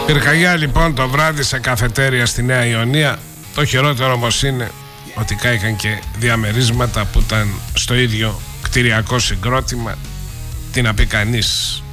Πυρκαγιά λοιπόν το βράδυ σε καφετέρια στη Νέα Ιωνία. Το χειρότερο όμως είναι ότι κάηκαν και διαμερίσματα που ήταν στο ίδιο κτηριακό συγκρότημα. Τι να πει κανείς.